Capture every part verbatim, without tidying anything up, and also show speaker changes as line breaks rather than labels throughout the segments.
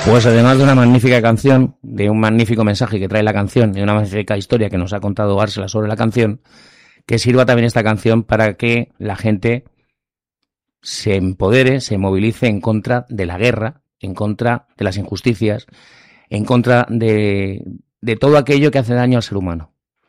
Pues además de una magnífica canción, de un magnífico mensaje que trae la canción, de una magnífica historia que nos ha contado Ársela sobre la canción, que sirva también esta canción para que la gente se empodere, se movilice en contra de la guerra, en contra de las injusticias, en contra de, de todo aquello que hace daño al ser humano.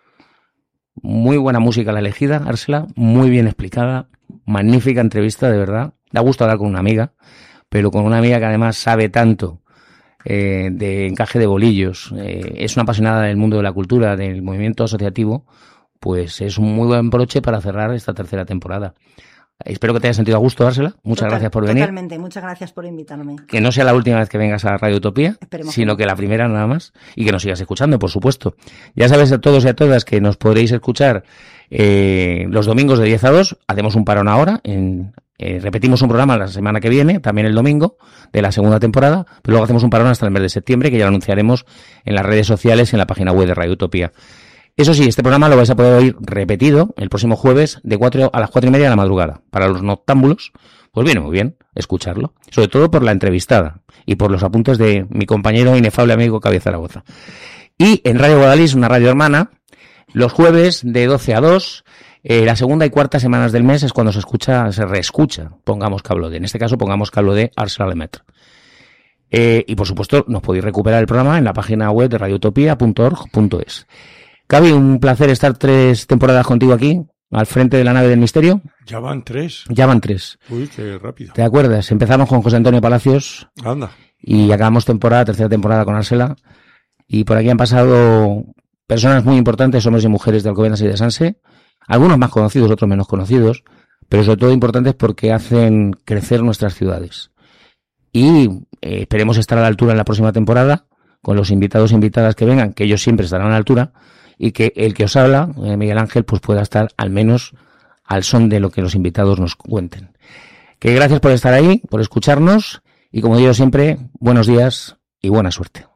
Muy buena música la elegida, Ársela, muy bien explicada, magnífica entrevista, de verdad. Da gusto hablar con una amiga, pero con una amiga que además sabe tanto eh, de encaje de bolillos, eh, es una apasionada del mundo de la cultura, del movimiento asociativo, pues es un muy buen broche para cerrar esta tercera temporada. Espero que te haya sentido a gusto, Ársela. Muchas Total, gracias por venir.
Totalmente, muchas gracias por invitarme.
Que no sea la última vez que vengas a Radio Utopía,
Esperemos
sino
que,
que la primera nada más, y que nos sigas escuchando, por supuesto. Ya sabes a todos y a todas que nos podréis escuchar eh, los domingos de diez a dos, hacemos un parón ahora, en, eh, repetimos un programa la semana que viene, también el domingo, de la segunda temporada, pero luego hacemos un parón hasta el mes de septiembre, que ya lo anunciaremos en las redes sociales y en la página web de Radio Utopía. Eso sí, este programa lo vais a poder oír repetido el próximo jueves de cuatro a las cuatro y media de la madrugada. Para los noctámbulos, pues viene muy bien escucharlo. Sobre todo por la entrevistada y por los apuntes de mi compañero inefable amigo Javier Zaragoza. Y en Radio Guadalís, una radio hermana, los jueves de doce a dos, eh, la segunda y cuarta semanas del mes es cuando se escucha, se reescucha, pongamos Cablo de. En este caso pongamos Cablo de Ársela Lemaitre. Eh, y por supuesto nos podéis recuperar el programa en la página web de radio utopía punto org punto es. Cavi, un placer estar tres temporadas contigo aquí, al frente de la nave del misterio.
Ya van tres.
Ya van tres.
Uy, qué rápido.
¿Te acuerdas? Empezamos con José Antonio Palacios.
Anda.
Y acabamos temporada, tercera temporada con Ársela. Y por aquí han pasado personas muy importantes, hombres y mujeres de Alcobendas y de Sanse. Algunos más conocidos, otros menos conocidos. Pero sobre todo importantes porque hacen crecer nuestras ciudades. Y eh, esperemos estar a la altura en la próxima temporada, con los invitados e invitadas que vengan, que ellos siempre estarán a la altura. Y que el que os habla, eh, Miguel Ángel, pues pueda estar al menos al son de lo que los invitados nos cuenten. Que gracias por estar ahí, por escucharnos y como digo siempre, buenos días y buena suerte.